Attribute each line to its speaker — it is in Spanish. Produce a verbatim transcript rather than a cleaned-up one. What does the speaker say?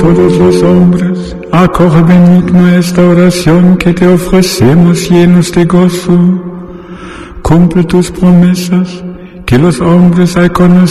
Speaker 1: todos los hombres, acoge benigno esta oración que te ofrecemos llenos de gozo. Cumple tus promesas, que los hombres al conocer